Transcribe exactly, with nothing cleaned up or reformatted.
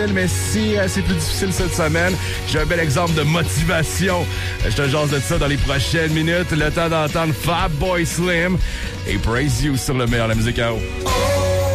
Mais si euh, c'est plus difficile cette semaine, j'ai un bel exemple de motivation. Je te jase de ça dans les prochaines minutes. Le temps d'entendre Fatboy Slim et Praise You sur le meilleur de la musique à eau.